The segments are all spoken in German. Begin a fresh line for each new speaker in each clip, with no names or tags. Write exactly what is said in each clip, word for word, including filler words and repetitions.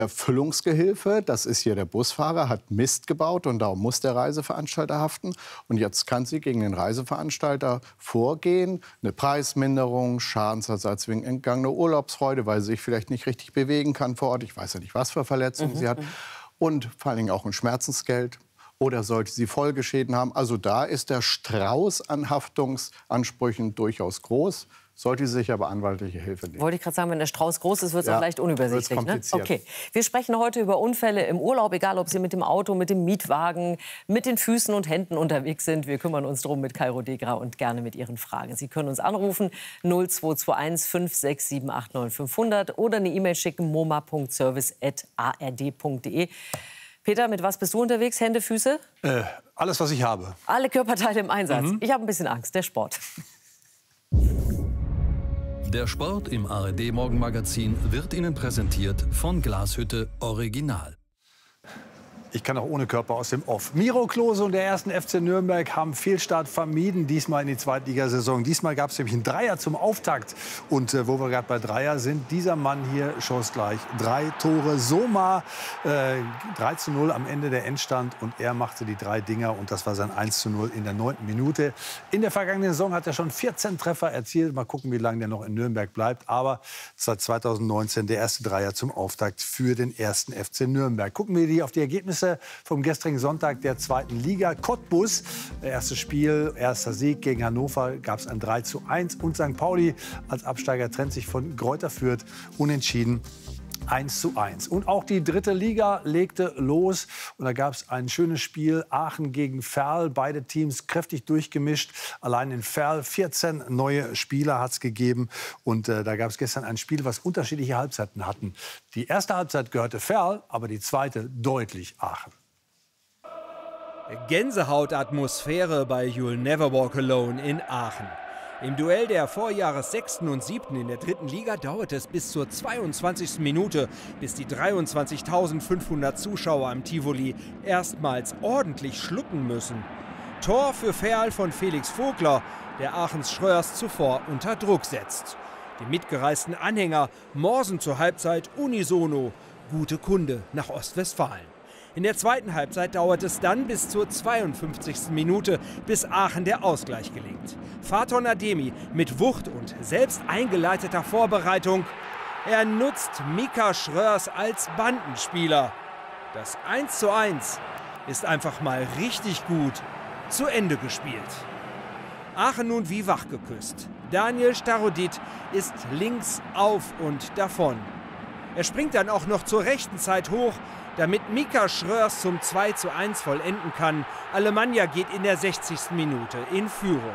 Erfüllungsgehilfe, das ist hier der Busfahrer, hat Mist gebaut und darum muss der Reiseveranstalter haften. Und jetzt kann sie gegen den Reiseveranstalter vorgehen, eine Preisminderung, Schadensersatz wegen entgangener Urlaubsfreude, weil sie sich vielleicht nicht richtig bewegen kann vor Ort. Ich weiß ja nicht, was für Verletzungen mhm. sie hat. Und vor allen Dingen auch ein Schmerzensgeld. Oder sollte sie Folgeschäden haben. Also da ist der Strauß an Haftungsansprüchen durchaus groß. Sollte sie sich aber anwaltliche Hilfe nehmen.
Wollte ich gerade sagen, wenn der Strauß groß ist, wird es
ja,
auch leicht unübersichtlich. Ne? Okay. Wir sprechen heute über Unfälle im Urlaub, egal ob Sie mit dem Auto, mit dem Mietwagen, mit den Füßen und Händen unterwegs sind. Wir kümmern uns darum mit Kairo Degra und gerne mit Ihren Fragen. Sie können uns anrufen null zwei zwei eins fünf sechs sieben acht neun fünf null null oder eine E-Mail schicken moma punkt service at a r d punkt d e. Peter, mit was bist du unterwegs? Hände, Füße?
Äh, alles, was ich habe.
Alle Körperteile im Einsatz.
Mhm.
Ich habe ein bisschen Angst. Der Sport.
Der Sport im A R D-Morgenmagazin wird Ihnen präsentiert von Glashütte Original.
Ich kann auch ohne Körper aus dem Off. Miro Klose und der ersten F C Nürnberg haben Fehlstart vermieden, diesmal in die Zweitligasaison. Diesmal gab es nämlich einen Dreier zum Auftakt. Und äh, wo wir gerade bei Dreier sind, dieser Mann hier schoss gleich drei Tore. Soma, äh, drei zu null am Ende der Endstand. Und er machte die drei Dinger und das war sein eins zu null in der neunten Minute. In der vergangenen Saison hat er schon vierzehn Treffer erzielt. Mal gucken, wie lange der noch in Nürnberg bleibt. Aber seit zweitausendneunzehn der erste Dreier zum Auftakt für den ersten F C Nürnberg. Gucken wir die auf die Ergebnisse vom gestrigen Sonntag der zweiten Liga. Cottbus, erstes Spiel, erster Sieg gegen Hannover, gab es ein drei zu eins. Und Sankt Pauli als Absteiger trennt sich von Greuther Fürth unentschieden. eins zu eins. Und auch die dritte Liga legte los. Und da gab es ein schönes Spiel. Aachen gegen Verl. Beide Teams kräftig durchgemischt. Allein in Verl vierzehn neue Spieler hat es gegeben. Und äh, da gab es gestern ein Spiel, was unterschiedliche Halbzeiten hatten. Die erste Halbzeit gehörte Verl, aber die zweite deutlich Aachen.
Gänsehautatmosphäre bei You'll Never Walk Alone in Aachen. Im Duell der Vorjahres sechsten und siebten in der dritten Liga dauerte es bis zur zweiundzwanzigsten Minute, bis die dreiundzwanzigtausendfünfhundert Zuschauer am Tivoli erstmals ordentlich schlucken müssen. Tor für Verl von Felix Vogler, der Aachens Schröers zuvor unter Druck setzt. Die mitgereisten Anhänger morsen zur Halbzeit unisono: gute Kunde nach Ostwestfalen. In der zweiten Halbzeit dauert es dann bis zur zweiundfünfzigsten Minute, bis Aachen der Ausgleich gelingt. Faton Ademi mit Wucht und selbst eingeleiteter Vorbereitung. Er nutzt Mika Schröers als Bandenspieler. Das eins zu eins ist einfach mal richtig gut zu Ende gespielt. Aachen nun wie wachgeküsst. Daniel Starodit ist links auf und davon. Er springt dann auch noch zur rechten Zeit hoch, damit Mika Schröers zum zwei zu eins vollenden kann. Alemannia geht in der sechzigsten Minute in Führung.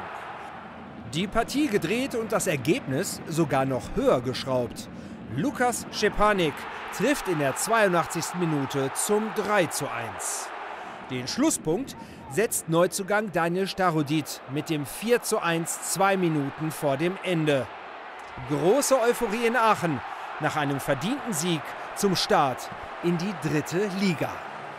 Die Partie gedreht und das Ergebnis sogar noch höher geschraubt. Lukas Schepanik trifft in der zweiundachtzigsten Minute zum drei zu eins. Den Schlusspunkt setzt Neuzugang Daniel Starodit mit dem vier zu eins zwei Minuten vor dem Ende. Große Euphorie in Aachen nach einem verdienten Sieg zum Start in die dritte Liga.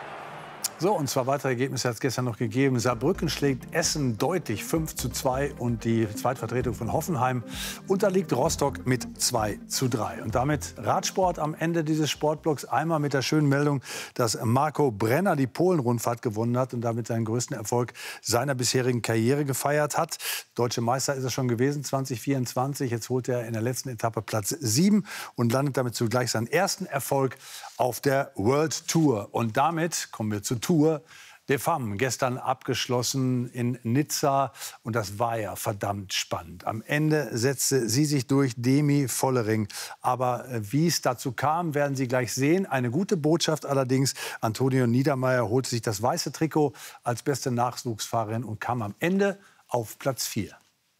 So, und zwei weitere Ergebnisse hat es gestern noch gegeben. Saarbrücken schlägt Essen deutlich fünf zu zwei und die Zweitvertretung von Hoffenheim unterliegt Rostock mit zwei zu drei. Und damit Radsport am Ende dieses Sportblocks. Einmal mit der schönen Meldung, dass Marco Brenner die Polen-Rundfahrt gewonnen hat und damit seinen größten Erfolg seiner bisherigen Karriere gefeiert hat. Deutsche Meister ist er schon gewesen, zwanzig vierundzwanzig. Jetzt holt er in der letzten Etappe Platz sieben und landet damit zugleich seinen ersten Erfolg auf der World Tour. Und damit kommen wir zur Tour de Femmes. Gestern abgeschlossen in Nizza. Und das war ja verdammt spannend. Am Ende setzte sie sich durch, Demi Vollering. Aber wie es dazu kam, werden Sie gleich sehen. Eine gute Botschaft allerdings. Antonia Niedermeier holte sich das weiße Trikot als beste Nachwuchsfahrerin und kam am Ende auf Platz vier.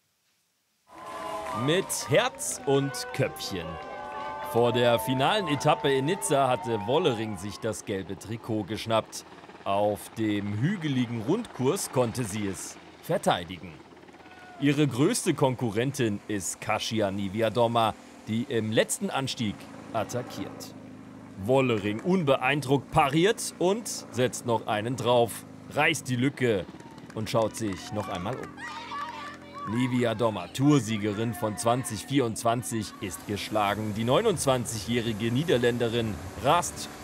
Mit Herz und Köpfchen. Vor der finalen Etappe in Nizza hatte Vollering sich das gelbe Trikot geschnappt. Auf dem hügeligen Rundkurs konnte sie es verteidigen. Ihre größte Konkurrentin ist Kasia Niewiadoma, die im letzten Anstieg attackiert. Vollering unbeeindruckt pariert und setzt noch einen drauf, reißt die Lücke und schaut sich noch einmal um. Niewiadoma, Toursiegerin von zwanzig vierundzwanzig, ist geschlagen. Die neunundzwanzigjährige Niederländerin rast